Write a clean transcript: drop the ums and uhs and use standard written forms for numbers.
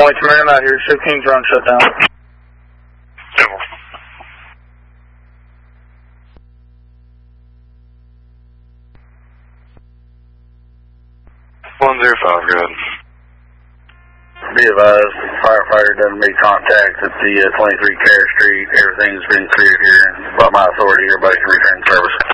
22 out here, 15's run shut down. 105, go ahead. Be advised, firefighter doesn't make contact at the 23 Care Street. Everything's been cleared here, and by my authority, everybody can return service.